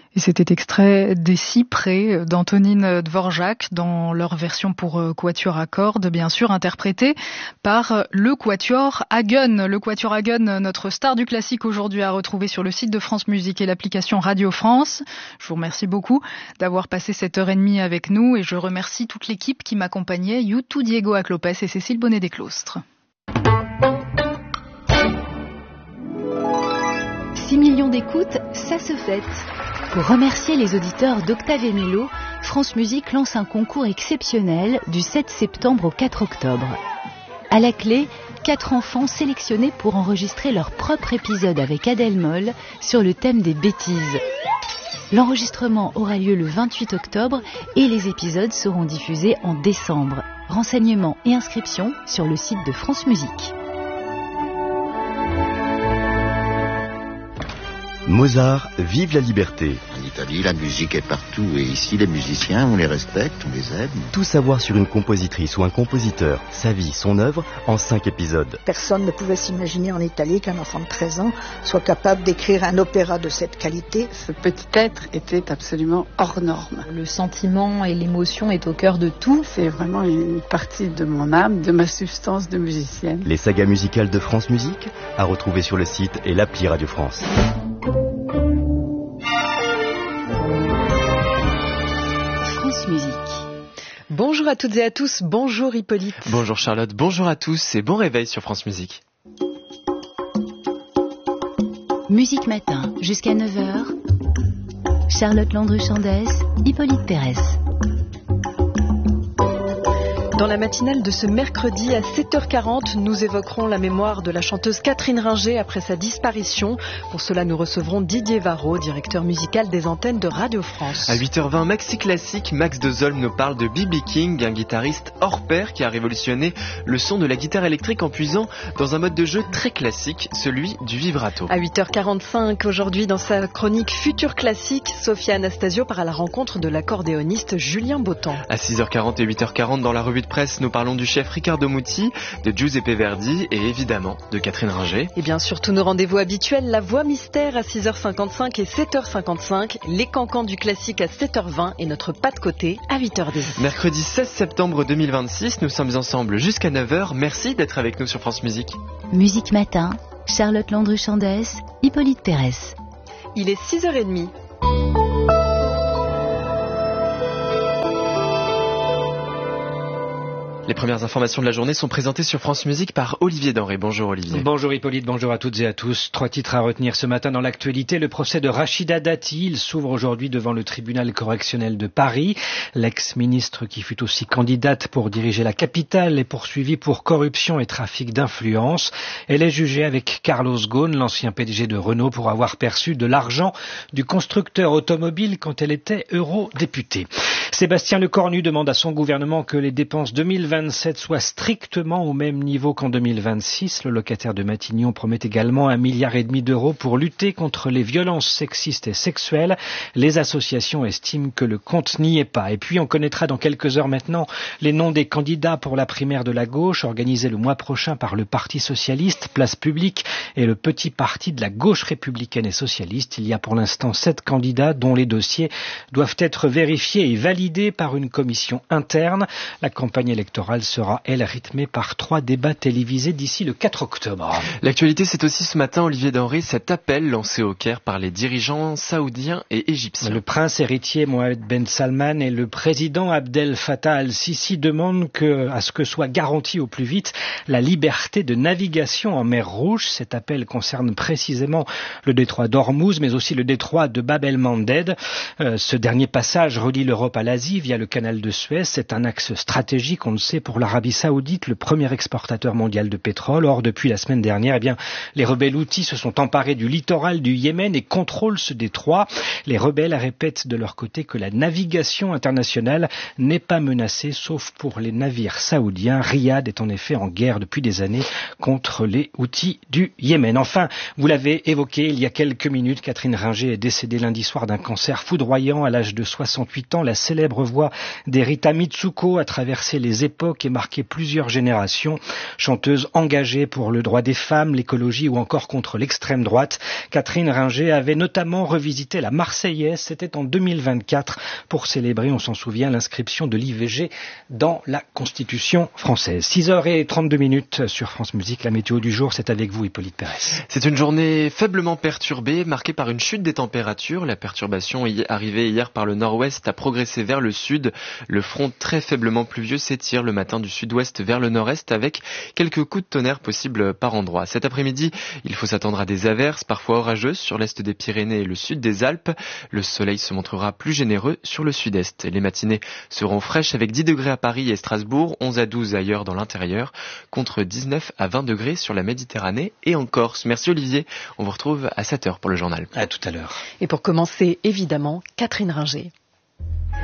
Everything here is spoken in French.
Et c'était extrait des Cyprès d'Antonine Dvorak dans leur version pour quatuor à cordes, bien sûr, interprétée par le quatuor Hagen. Le quatuor Hagen, notre star du classique aujourd'hui à retrouver sur le site de France Musique et l'application Radio France. Je vous remercie beaucoup d'avoir passé cette heure et demie avec nous et je remercie toute l'équipe qui m'accompagnait, Youtou Diego Aclopes et Cécile Bonnet-Desclostres. 6 millions d'écoutes, ça se fête. Pour remercier les auditeurs d'Octave et Mélo, France Musique lance un concours exceptionnel du 7 septembre au 4 octobre. À la clé, 4 enfants sélectionnés pour enregistrer leur propre épisode avec Adèle Moll sur le thème des bêtises. L'enregistrement aura lieu le 28 octobre et les épisodes seront diffusés en décembre. Renseignements et inscriptions sur le site de France Musique. Mozart, vive la liberté. En Italie, la musique est partout et ici, les musiciens, on les respecte, on les aime. Tout savoir sur une compositrice ou un compositeur, sa vie, son œuvre, en 5 épisodes. Personne ne pouvait s'imaginer en Italie qu'un enfant de 13 ans soit capable d'écrire un opéra de cette qualité. Ce petit être était absolument hors norme. Le sentiment et l'émotion est au cœur de tout. C'est vraiment une partie de mon âme, de ma substance de musicienne. Les sagas musicales de France Musique, à retrouver sur le site et l'appli Radio France. Musique. Bonjour à toutes et à tous, bonjour Hippolyte. Bonjour Charlotte, bonjour à tous et bon réveil sur France Musique. Musique Matin, jusqu'à 9h. Charlotte Landru-Chandès, Hippolyte Pérez. Dans la matinale de ce mercredi à 7h40, nous évoquerons la mémoire de la chanteuse Catherine Ringer après sa disparition. Pour cela, nous recevrons Didier Varro, directeur musical des antennes de Radio France. À 8h20, Maxi Classique, Max de Zolm nous parle de B.B. King, un guitariste hors pair qui a révolutionné le son de la guitare électrique en puisant dans un mode de jeu très classique, celui du vibrato. À 8h45, aujourd'hui dans sa chronique Futur Classique, Sophia Anastasio part à la rencontre de l'accordéoniste Julien Bottan. À 6h40 et 8h40, dans la revue de presse, nous parlons du chef Riccardo Muti, de Giuseppe Verdi et évidemment de Catherine Ringer. Et bien sûr, tous nos rendez-vous habituels, la voix mystère à 6h55 et 7h55, les cancans du classique à 7h20 et notre pas de côté à 8h10. Mercredi 16 septembre 2026, nous sommes ensemble jusqu'à 9h. Merci d'être avec nous sur France Musique. Musique Matin, Charlotte Landru-Chandès, Hippolyte Pérez. Il est 6h30. Les premières informations de la journée sont présentées sur France Musique par Olivier Denré. Bonjour Olivier. Bonjour Hippolyte, bonjour à toutes et à tous. 3 titres à retenir ce matin dans l'actualité. Le procès de Rachida Dati, il s'ouvre aujourd'hui devant le tribunal correctionnel de Paris. L'ex-ministre qui fut aussi candidate pour diriger la capitale est poursuivie pour corruption et trafic d'influence. Elle est jugée avec Carlos Ghosn, l'ancien PDG de Renault, pour avoir perçu de l'argent du constructeur automobile quand elle était eurodéputée. Sébastien Lecornu demande à son gouvernement que les dépenses 2027 soient strictement au même niveau qu'en 2026. Le locataire de Matignon promet également 1,5 milliard d'euros pour lutter contre les violences sexistes et sexuelles. Les associations estiment que le compte n'y est pas. Et puis on connaîtra dans quelques heures maintenant les noms des candidats pour la primaire de la gauche organisée le mois prochain par le Parti socialiste, Place Publique et le petit parti de la gauche républicaine et socialiste. Il y a pour l'instant 7 candidats dont les dossiers doivent être vérifiés et validés par une commission interne. La campagne électorale sera, elle, rythmée par 3 débats télévisés d'ici le 4 octobre. L'actualité, c'est aussi ce matin, Olivier Denré, cet appel lancé au Caire par les dirigeants saoudiens et égyptiens. Le prince héritier Mohamed Ben Salman et le président Abdel Fattah al-Sisi demandent à ce que soit garantie au plus vite la liberté de navigation en mer Rouge. Cet appel concerne précisément le détroit d'Ormuz, mais aussi le détroit de Bab el-Mandeb. Ce dernier passage relie l'Europe à l'Asie via le canal de Suez. C'est un axe stratégique, on le sait, pour l'Arabie Saoudite, le premier exportateur mondial de pétrole. Or, depuis la semaine dernière, les rebelles houthis se sont emparés du littoral du Yémen et contrôlent ce détroit. Les rebelles répètent de leur côté que la navigation internationale n'est pas menacée, sauf pour les navires saoudiens. Riyad est en effet en guerre depuis des années contre les houthis du Yémen. Enfin, vous l'avez évoqué il y a quelques minutes, Catherine Ringer est décédée lundi soir d'un cancer foudroyant à l'âge de 68 ans. La célèbre célèbre voix d'Erita Mitsuko a traversé les époques et marqué plusieurs générations. Chanteuse engagée pour le droit des femmes, l'écologie ou encore contre l'extrême droite, Catherine Ringer avait notamment revisité la Marseillaise. C'était en 2024 pour célébrer, on s'en souvient, l'inscription de l'IVG dans la Constitution française. 6h32 sur France Musique. La météo du jour, c'est avec vous, Hippolyte Pérez. C'est une journée faiblement perturbée, marquée par une chute des températures. La perturbation arrivée hier par le nord-ouest a progressé vers le sud. Le front très faiblement pluvieux s'étire le matin du sud-ouest vers le nord-est avec quelques coups de tonnerre possibles par endroits. Cet après-midi, il faut s'attendre à des averses, parfois orageuses, sur l'est des Pyrénées et le sud des Alpes. Le soleil se montrera plus généreux sur le sud-est. Les matinées seront fraîches avec 10 degrés à Paris et Strasbourg, 11 à 12 ailleurs dans l'intérieur, contre 19 à 20 degrés sur la Méditerranée et en Corse. Merci Olivier, on vous retrouve à 7h pour le journal. À tout à l'heure. Et pour commencer, évidemment, Catherine Ringer.